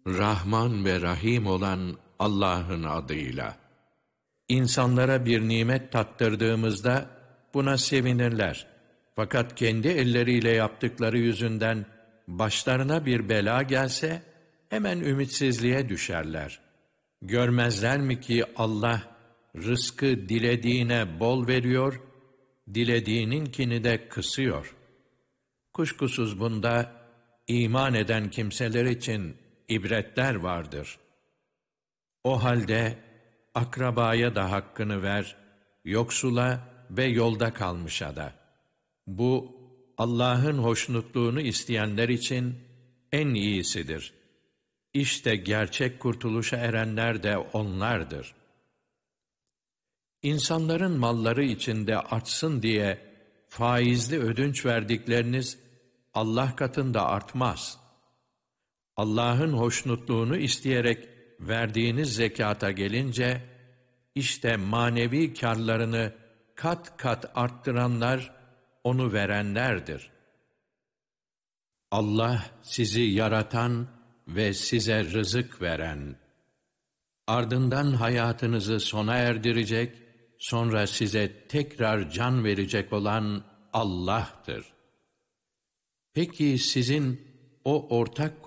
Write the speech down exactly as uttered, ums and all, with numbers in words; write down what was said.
Rahman ve Rahim olan Allah'ın adıyla. İnsanlara bir nimet tattırdığımızda buna sevinirler. Fakat kendi elleriyle yaptıkları yüzünden başlarına bir bela gelse hemen ümitsizliğe düşerler. Görmezler mi ki Allah rızkı dilediğine bol veriyor, dilediğininkini de kısıyor. Kuşkusuz bunda iman eden kimseler için ibretler vardır. O halde akrabaya da hakkını ver, yoksula ve yolda kalmışa da. Bu, Allah'ın hoşnutluğunu isteyenler için en iyisidir. İşte gerçek kurtuluşa erenler de onlardır. İnsanların malları içinde artsın diye faizli ödünç verdikleriniz Allah katında artmaz. Allah'ın hoşnutluğunu isteyerek verdiğiniz zekata gelince, işte manevi kârlarını kat kat arttıranlar, onu verenlerdir. Allah sizi yaratan ve size rızık veren, ardından hayatınızı sona erdirecek, sonra size tekrar can verecek olan Allah'tır. Peki sizin o ortak